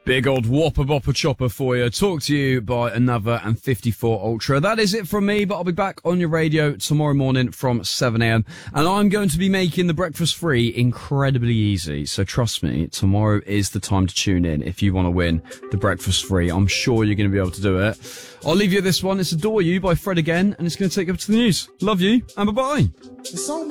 Big old whopper bopper chopper for you. Talk to you by another and 54 Ultra. That is it from me, but I'll be back on your radio tomorrow morning from 7 a.m. And I'm going to be making the breakfast free incredibly easy. So trust me, tomorrow is the time to tune in if you want to win the breakfast free. I'm sure you're going to be able to do it. I'll leave you this one. It's Adore You by Fred again, and it's going to take you up to the news. Love you, and bye-bye.